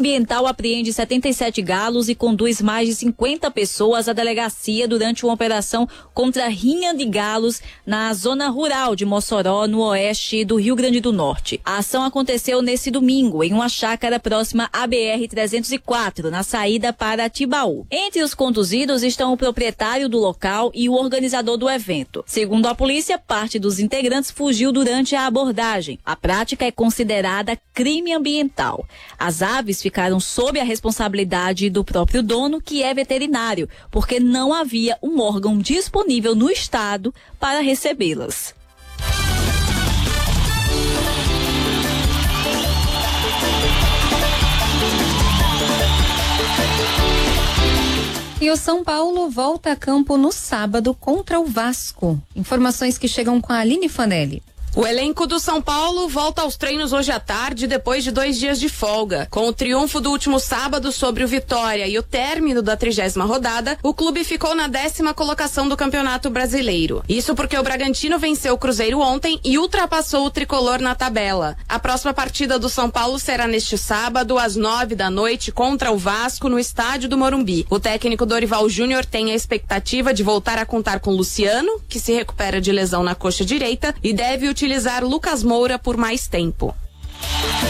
Ambiental apreende 77 galos e conduz mais de 50 pessoas à delegacia durante uma operação contra a rinha de galos na zona rural de Mossoró, no oeste do Rio Grande do Norte. A ação aconteceu nesse domingo em uma chácara próxima à BR-304, na saída para Tibaú. Entre os conduzidos estão o proprietário do local e o organizador do evento. Segundo a polícia, parte dos integrantes fugiu durante a abordagem. A prática é considerada crime ambiental. As aves ficaram sob a responsabilidade do próprio dono, que é veterinário, porque não havia um órgão disponível no estado para recebê-las. E o São Paulo volta a campo no sábado contra o Vasco. Informações que chegam com a Aline Fanelli. O elenco do São Paulo volta aos treinos hoje à tarde, depois de 2 dias de folga. Com o triunfo do último sábado sobre o Vitória e o término da 30ª rodada, o clube ficou na 10ª colocação do Campeonato Brasileiro. Isso porque o Bragantino venceu o Cruzeiro ontem e ultrapassou o tricolor na tabela. A próxima partida do São Paulo será neste sábado, às 9h, contra o Vasco, no estádio do Morumbi. O técnico Dorival Júnior tem a expectativa de voltar a contar com Luciano, que se recupera de lesão na coxa direita, e deve utilizar Lucas Moura por mais tempo.